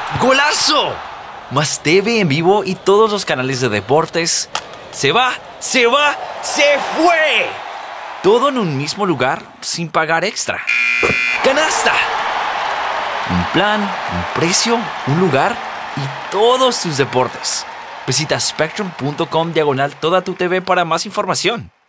¡Golazo! Más TV en vivo y todos los canales de deportes. ¡Se va! ¡Se va! ¡Se fue! Todo en un mismo lugar sin pagar extra. ¡Canasta! Un plan, un precio, un lugar y todos tus deportes. Visita spectrum.com/toda tu TV para más información.